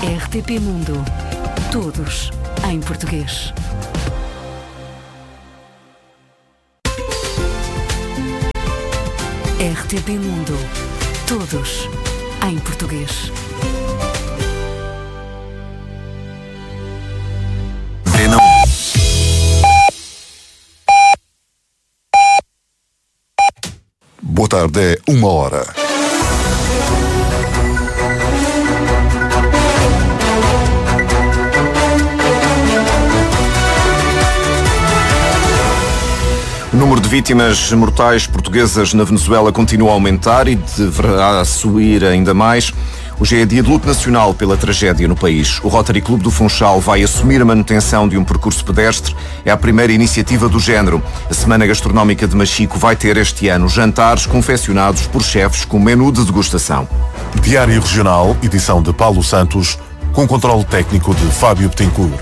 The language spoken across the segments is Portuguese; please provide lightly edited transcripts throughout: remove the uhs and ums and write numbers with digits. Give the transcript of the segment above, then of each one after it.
RTP Mundo. Todos em português. RTP Mundo. Todos em português. Boa tarde, é 1h. O número de vítimas mortais portuguesas na Venezuela continua a aumentar e deverá subir ainda mais. Hoje é dia de luto nacional pela tragédia no país. O Rotary Clube do Funchal vai assumir a manutenção de um percurso pedestre. É a primeira iniciativa do género. A Semana Gastronómica de Machico vai ter este ano jantares confeccionados por chefes com menu de degustação. Diário Regional, edição de Paulo Santos, com controle técnico de Fábio Betancourt.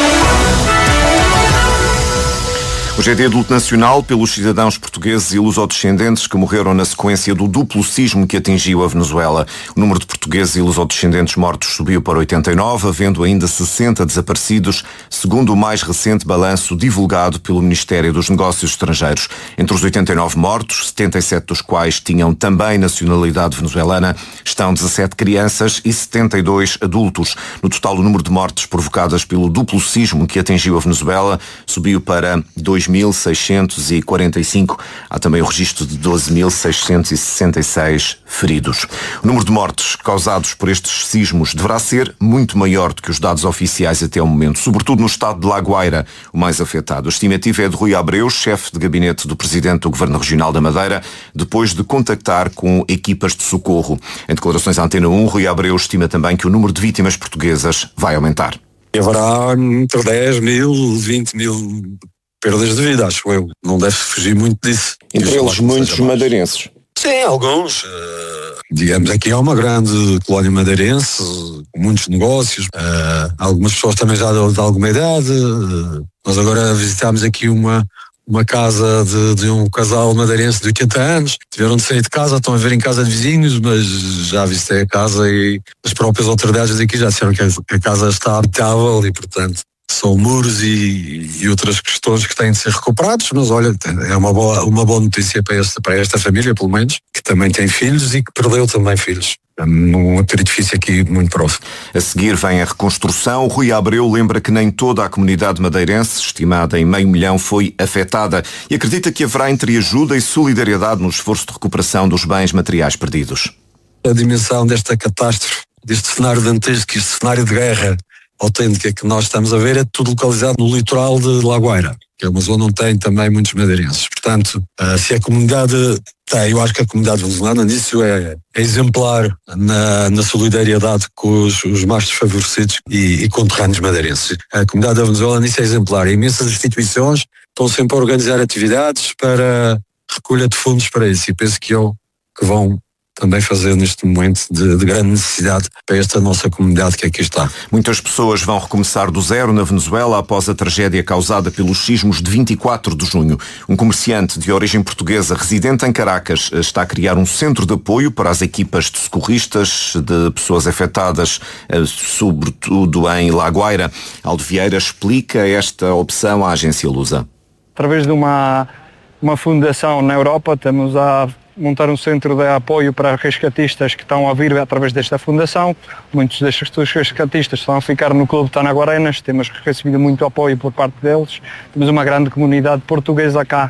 Hoje é dia de luto nacional pelos cidadãos portugueses e lusodescendentes que morreram na sequência do duplo sismo que atingiu a Venezuela. O número de portugueses e lusodescendentes mortos subiu para 89, havendo ainda 60 desaparecidos, segundo o mais recente balanço divulgado pelo Ministério dos Negócios Estrangeiros. Entre os 89 mortos, 77 dos quais tinham também nacionalidade venezuelana, estão 17 crianças e 72 adultos. No total, o número de mortes provocadas pelo duplo sismo que atingiu a Venezuela subiu para 2.645. Há também o registro de 12.666 feridos. O número de mortes causados por estes sismos deverá ser muito maior do que os dados oficiais até o momento, sobretudo no estado de La Guaira, o mais afetado. A estimativa é de Rui Abreu, chefe de gabinete do Presidente do Governo Regional da Madeira, depois de contactar com equipas de socorro. Em declarações à Antena 1, Rui Abreu estima também que o número de vítimas portuguesas vai aumentar. Haverá entre 10 mil, 20 mil perdas de vida, acho eu. Não deve fugir muito disso. Entre eles muitos madeirenses. Sim, alguns. Digamos, aqui há uma grande colónia madeirense, com muitos negócios. Algumas pessoas também já de alguma idade. Nós agora visitámos aqui uma casa de um casal madeirense de 80 anos. Tiveram de sair de casa, estão a ver em casa de vizinhos, mas já visitei a casa e as próprias autoridades daqui já disseram que a casa está habitável e, portanto, são muros e outras questões que têm de ser recuperados, mas olha, é uma boa notícia para esta família, pelo menos, que também tem filhos e que perdeu também filhos. Num outro edifício aqui muito próximo. A seguir vem a reconstrução. Rui Abreu lembra que nem toda a comunidade madeirense, estimada em 500 mil, foi afetada e acredita que haverá entreajuda e solidariedade no esforço de recuperação dos bens materiais perdidos. A dimensão desta catástrofe, deste cenário dantesco, este cenário de guerra autêntica que nós estamos a ver, é tudo localizado no litoral de La Guaira, que é uma zona onde tem também muitos madeirenses. Portanto, se a comunidade tem, eu acho que a comunidade venezuelana nisso é exemplar na solidariedade com os mais desfavorecidos e conterrâneos madeirenses. A comunidade da Venezuela nisso é exemplar. Imensas instituições estão sempre a organizar atividades para recolha de fundos para isso e penso que vão também fazer neste momento de grande necessidade para esta nossa comunidade que aqui está. Muitas pessoas vão recomeçar do zero na Venezuela após a tragédia causada pelos sismos de 24 de junho. Um comerciante de origem portuguesa residente em Caracas está a criar um centro de apoio para as equipas de socorristas de pessoas afetadas, sobretudo em La Guaira. Aldo Vieira explica esta opção à agência Lusa. Através de uma fundação na Europa, estamos a montar um centro de apoio para resgatistas que estão a vir através desta fundação. Muitos destes resgatistas estão a ficar no Clube Tanaguarenas, temos recebido muito apoio por parte deles. Temos uma grande comunidade portuguesa cá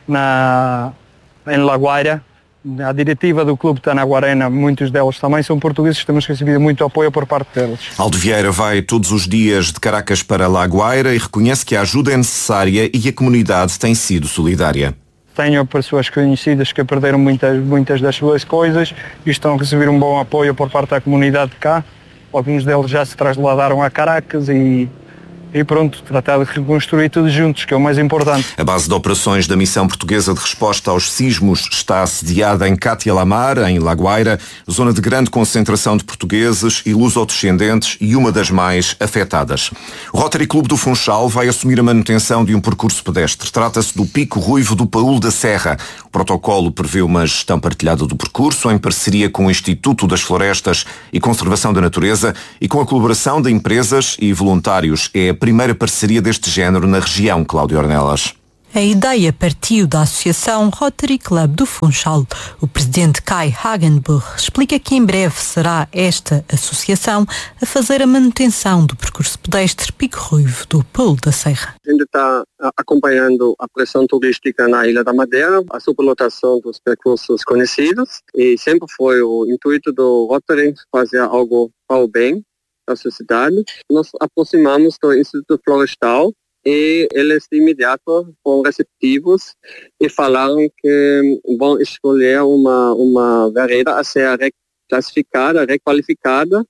em La Guaira. A diretiva do Clube Tanaguarena, muitos deles também são portugueses, temos recebido muito apoio por parte deles. Aldo Vieira vai todos os dias de Caracas para La Guaira e reconhece que a ajuda é necessária e a comunidade tem sido solidária. Tenho pessoas conhecidas que perderam muitas das suas coisas e estão a receber um bom apoio por parte da comunidade de cá. Alguns deles já se trasladaram a Caracas e e pronto, tratar de reconstruir tudo juntos, que é o mais importante. A base de operações da Missão Portuguesa de Resposta aos Sismos está sediada em Cátia Lamar, em La Guaira, zona de grande concentração de portugueses e lusodescendentes e uma das mais afetadas. O Rotary Clube do Funchal vai assumir a manutenção de um percurso pedestre. Trata-se do Pico Ruivo do Paul da Serra. O protocolo prevê uma gestão partilhada do percurso em parceria com o Instituto das Florestas e Conservação da Natureza e com a colaboração de empresas e voluntários. É a primeira parceria deste género na região, Cláudio Ornelas. A ideia partiu da Associação Rotary Club do Funchal. O presidente Kai Hagenbuch explica que em breve será esta associação a fazer a manutenção do percurso pedestre Pico Ruivo do Paul da Serra. A gente está acompanhando a pressão turística na Ilha da Madeira, a superlotação dos percursos conhecidos, e sempre foi o intuito do Rotary fazer algo para o bem da sociedade. Nós aproximamos do Instituto Florestal e eles de imediato foram receptivos e falaram que vão escolher uma vereda a ser reclassificada, requalificada,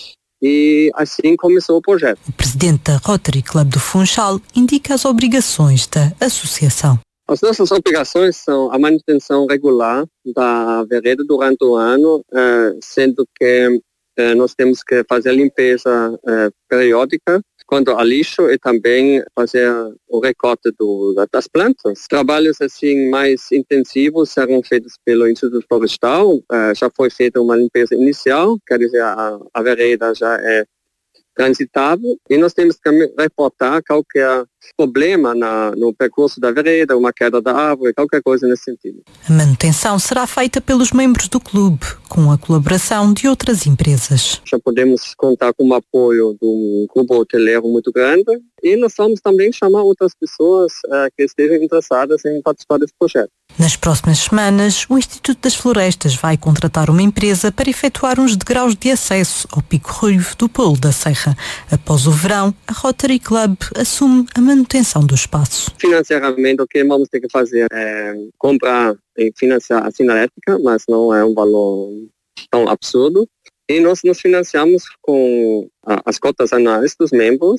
e assim começou o projeto. O presidente da Rotary Club do Funchal indica as obrigações da associação. As nossas obrigações são a manutenção regular da vereda durante o ano, sendo que nós temos que fazer a limpeza periódica quanto ao lixo e também fazer o recorte das plantas. Trabalhos assim mais intensivos serão feitos pelo Instituto Florestal. Já foi feita uma limpeza inicial, quer dizer, a vereda já é transitável, e nós temos que reportar qualquer problema no percurso da vereda, uma queda da árvore, qualquer coisa nesse sentido. A manutenção será feita pelos membros do clube, com a colaboração de outras empresas. Já podemos contar com o apoio de um grupo hoteleiro muito grande, e nós vamos também chamar outras pessoas que estejam interessadas em participar desse projeto. Nas próximas semanas, o Instituto das Florestas vai contratar uma empresa para efetuar uns degraus de acesso ao Pico Ruivo do Paul da Serra. Após o verão, a Rotary Club assume a manutenção do espaço. Financeiramente, o que vamos ter que fazer é comprar e financiar a sinalética, mas não é um valor tão absurdo. E nós nos financiamos com as cotas anuais dos membros,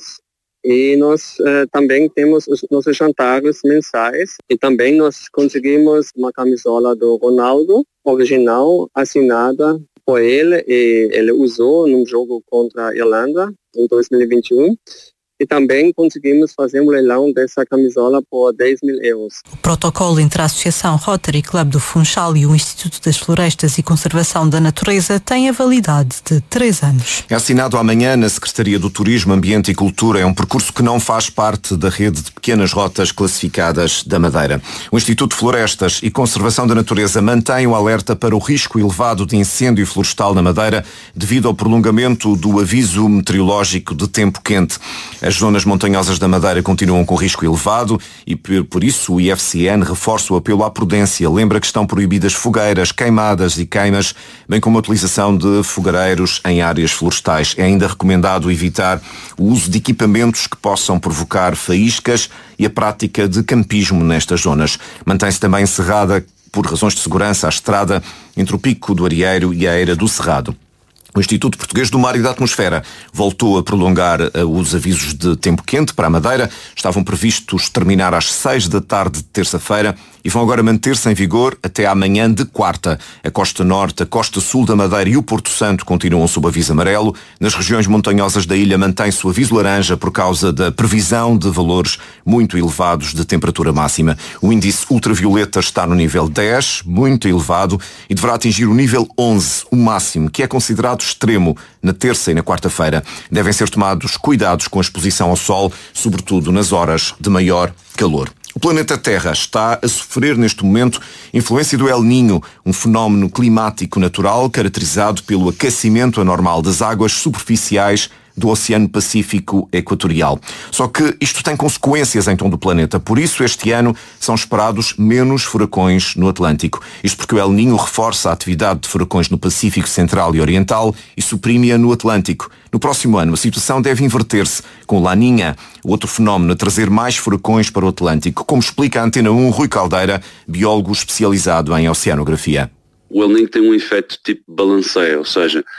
e nós também temos os nossos jantares mensais, e também nós conseguimos uma camisola do Ronaldo, original, assinada por ele, e ele usou num jogo contra a Irlanda em 2021. E também conseguimos fazer um leilão dessa camisola por 10 mil euros. O protocolo entre a Associação Rotary Club do Funchal e o Instituto das Florestas e Conservação da Natureza tem a validade de 3 anos. É assinado amanhã na Secretaria do Turismo, Ambiente e Cultura. É um percurso que não faz parte da rede de pequenas rotas classificadas da Madeira. O Instituto de Florestas e Conservação da Natureza mantém o alerta para o risco elevado de incêndio florestal na Madeira devido ao prolongamento do aviso meteorológico de tempo quente. As zonas montanhosas da Madeira continuam com risco elevado e, por isso, o IFCN reforça o apelo à prudência. Lembra que estão proibidas fogueiras, queimadas e queimas, bem como a utilização de fogareiros em áreas florestais. É ainda recomendado evitar o uso de equipamentos que possam provocar faíscas e a prática de campismo nestas zonas. Mantém-se também encerrada, por razões de segurança, a estrada entre o Pico do Arieiro e a Eira do Cerrado. O Instituto Português do Mar e da Atmosfera voltou a prolongar os avisos de tempo quente para a Madeira. Estavam previstos terminar às 6 da tarde de terça-feira e vão agora manter-se em vigor até amanhã de quarta. A costa norte, a costa sul da Madeira e o Porto Santo continuam sob aviso amarelo. Nas regiões montanhosas da ilha mantém-se o aviso laranja por causa da previsão de valores muito elevados de temperatura máxima. O índice ultravioleta está no nível 10, muito elevado, e deverá atingir o nível 11, o máximo, que é considerado extremo na terça e na quarta-feira. Devem ser tomados cuidados com a exposição ao sol, sobretudo nas horas de maior calor. O planeta Terra está a sofrer neste momento influência do El Niño, um fenómeno climático natural caracterizado pelo aquecimento anormal das águas superficiais do Oceano Pacífico Equatorial. Só que isto tem consequências em todo o planeta. Por isso, este ano são esperados menos furacões no Atlântico. Isto porque o El Niño reforça a atividade de furacões no Pacífico Central e Oriental e suprime-a no Atlântico. No próximo ano, a situação deve inverter-se, com Laninha, outro fenómeno, a trazer mais furacões para o Atlântico, como explica a Antena 1 Rui Caldeira, biólogo especializado em oceanografia. O El Niño tem um efeito tipo balanceio, ou seja,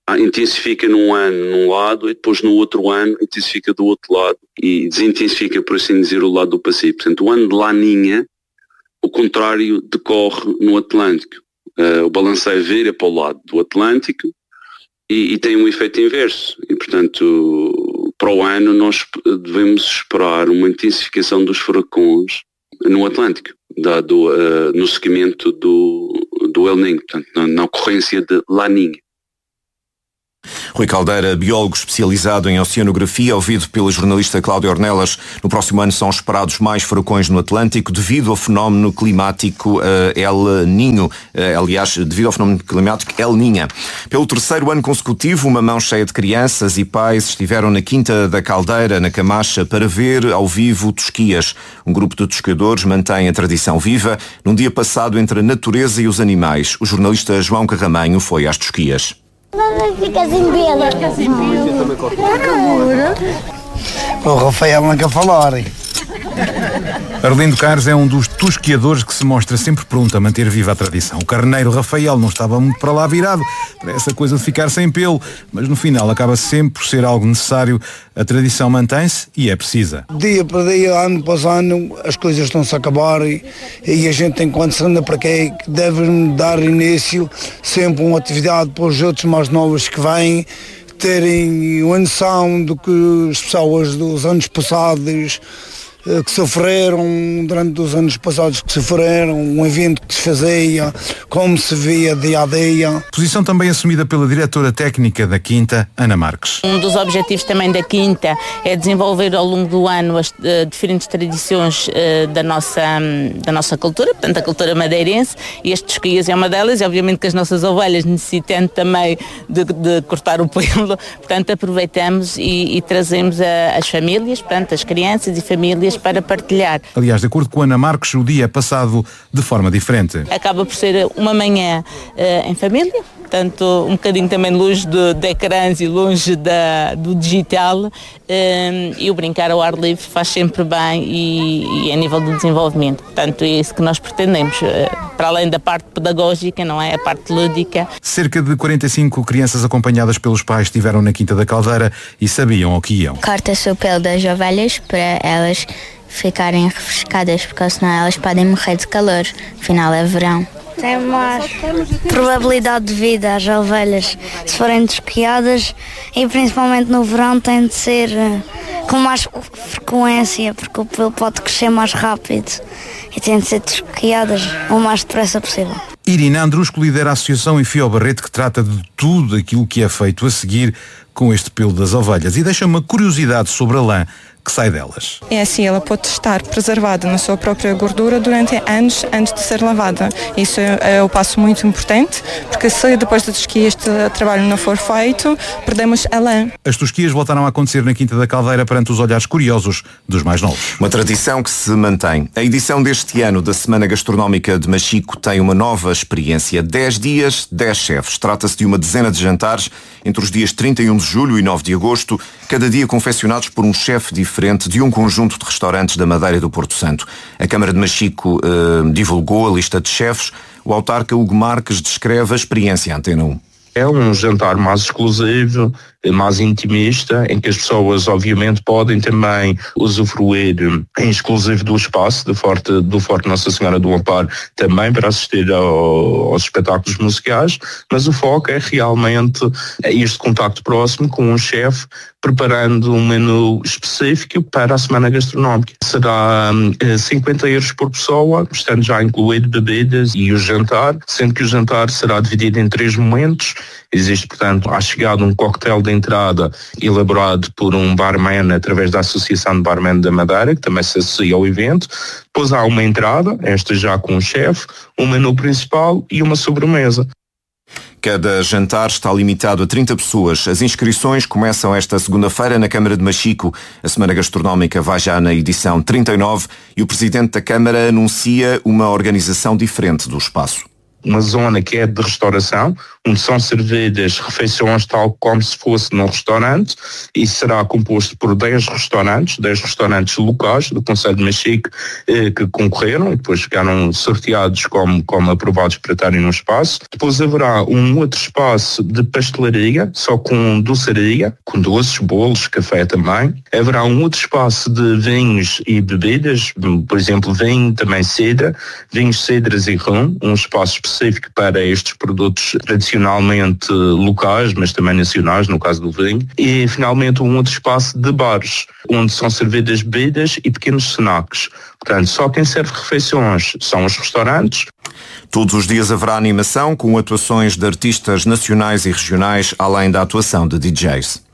intensifica num ano num lado e depois no outro ano intensifica do outro lado e desintensifica, por assim dizer, o lado do Pacífico. Portanto, o ano de Laninha, o contrário decorre no Atlântico. O balanceio vira para o lado do Atlântico e tem um efeito inverso. E, portanto, para o ano nós devemos esperar uma intensificação dos furacões no Atlântico, dado no seguimento do El Niño, portanto, na ocorrência de Laninha. Rui Caldeira, biólogo especializado em oceanografia, ouvido pela jornalista Cláudia Ornelas. No próximo ano são esperados mais furacões no Atlântico devido ao fenómeno climático El Niño. Aliás, devido ao fenómeno climático El Niña. Pelo terceiro ano consecutivo, uma mão cheia de crianças e pais estiveram na Quinta da Caldeira, na Camacha, para ver ao vivo tosquias. Um grupo de tosquiadores mantém a tradição viva num dia passado entre a natureza e os animais. O jornalista João Carramanho foi às tosquias. Ficas em bela. O Rafael não quer falar. Arlindo Carlos é um dos tosquiadores que se mostra sempre pronto a manter viva a tradição. O carneiro Rafael não estava muito para lá virado para essa coisa de ficar sem pelo, mas no final acaba sempre por ser algo necessário. A tradição mantém-se e é precisa. Dia para dia, ano após ano, as coisas estão-se a acabar e a gente, enquanto se anda para quê, deve dar início sempre uma atividade para os outros mais novos que vêm, terem uma noção do que as pessoas dos anos passados que sofreram, durante os anos passados que sofreram, um evento que se fazia, como se via dia a dia. Posição também assumida pela diretora técnica da Quinta, Ana Marques. Um dos objetivos também da Quinta é desenvolver ao longo do ano as diferentes tradições da nossa cultura, portanto a cultura madeirense, e as tosquias é uma delas, e obviamente que as nossas ovelhas necessitando também de cortar o pelo, portanto aproveitamos e trazemos as famílias, portanto as crianças e famílias para partilhar. Aliás, de acordo com Ana Marques, o dia é passado de forma diferente. Acaba por ser uma manhã em família, portanto um bocadinho também longe de ecrãs e longe do digital, e o brincar ao ar livre faz sempre bem e a nível do desenvolvimento. Portanto é isso que nós pretendemos, para além da parte pedagógica, não é? A parte lúdica. Cerca de 45 crianças acompanhadas pelos pais estiveram na Quinta da Caldeira e sabiam ao que iam. Corta-se o pelo das ovelhas para elas ficarem refrescadas, porque senão elas podem morrer de calor. Afinal é verão. Tem mais probabilidade de vida às ovelhas se forem desquiadas, e principalmente no verão tem de ser com mais frequência, porque o pelo pode crescer mais rápido e tem de ser desquiadas o mais depressa possível. Irina Andrusco lidera a associação Enfio Barreto, que trata de tudo aquilo que é feito a seguir com este pelo das ovelhas, e deixa uma curiosidade sobre a lã que sai delas. É assim, ela pode estar preservada na sua própria gordura durante anos antes de ser lavada. Isso é um passo muito importante, porque se depois da tosquia este trabalho não for feito, perdemos a lã. As tosquias voltaram a acontecer na Quinta da Caldeira perante os olhares curiosos dos mais novos. Uma tradição que se mantém. A edição deste ano da Semana Gastronómica de Machico tem uma nova experiência. 10 dias, 10 chefes. Trata-se de uma dezena de jantares entre os dias 31 de julho e 9 de agosto, cada dia confeccionados por um chefe diferente de um conjunto de restaurantes da Madeira e do Porto Santo. A Câmara de Machico divulgou a lista de chefes. O autarca Hugo Marques descreve a experiência Antena 1. É um jantar mais exclusivo, mais intimista, em que as pessoas obviamente podem também usufruir em exclusivo do espaço do Forte Nossa Senhora do Amparo, também para assistir aos espetáculos musicais, mas o foco é realmente este contacto próximo com um chefe preparando um menu específico para a Semana Gastronómica. Será 50 euros por pessoa, estando já incluído bebidas e o jantar, sendo que o jantar será dividido em 3 momentos. Existe, portanto, à chegada um coquetel de entrada elaborado por um barman através da Associação de Barman da Madeira, que também se associa ao evento. Depois há uma entrada, esta já com o chefe, um menu principal e uma sobremesa. Cada jantar está limitado a 30 pessoas. As inscrições começam esta segunda-feira na Câmara de Machico. A Semana Gastronómica vai já na edição 39 e o Presidente da Câmara anuncia uma organização diferente do espaço. uma zona que é de restauração, onde são servidas refeições tal como se fosse num restaurante, e será composto por 10 restaurantes locais do Concelho de Machique que concorreram e depois ficaram sorteados como aprovados para estarem no espaço. Depois haverá um outro espaço de pastelaria, só com doçaria, com doces, bolos, café também. Haverá um outro espaço de vinhos e bebidas, por exemplo, vinho, também cedra, vinhos, cedras e rum, um espaço específico para estes produtos tradicionalmente locais, mas também nacionais, no caso do vinho. E, finalmente, um outro espaço de bares, onde são servidas bebidas e pequenos snacks. Portanto, só quem serve refeições são os restaurantes. Todos os dias haverá animação com atuações de artistas nacionais e regionais, além da atuação de DJs.